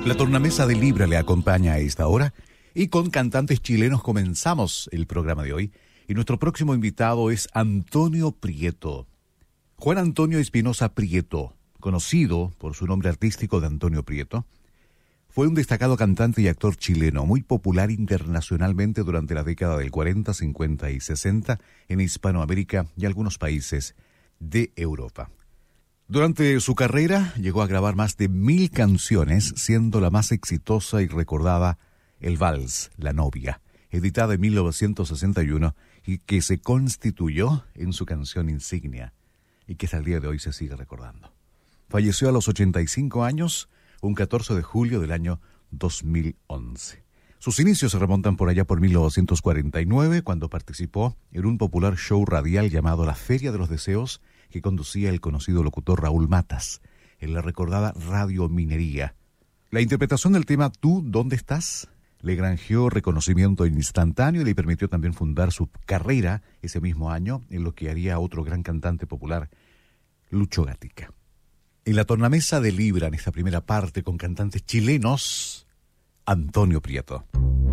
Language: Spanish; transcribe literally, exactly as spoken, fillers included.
La tornamesa de Libra le acompaña a esta hora y con cantantes chilenos comenzamos el programa de hoy. Y nuestro próximo invitado es Antonio Prieto. Juan Antonio Espinosa Prieto, conocido por su nombre artístico de Antonio Prieto, fue un destacado cantante y actor chileno, muy popular internacionalmente durante la década del cuarenta, cincuenta y sesenta en Hispanoamérica y algunos países de Europa. Durante su carrera llegó a grabar más de mil canciones, siendo la más exitosa y recordada El Vals, La Novia, editada en mil novecientos sesenta y uno y que se constituyó en su canción insignia y que hasta el día de hoy se sigue recordando. Falleció a los ochenta y cinco años, un catorce de julio del año dos mil once. Sus inicios se remontan por allá por mil novecientos cuarenta y nueve, cuando participó en un popular show radial llamado La Feria de los Deseos, que conducía el conocido locutor Raúl Matas, en la recordada Radio Minería. La interpretación del tema ¿Tú dónde estás? Le granjeó reconocimiento instantáneo y le permitió también fundar su carrera ese mismo año, en lo que haría otro gran cantante popular, Lucho Gatica. En la tornamesa de Libra, en esta primera parte, con cantantes chilenos, Antonio Prieto.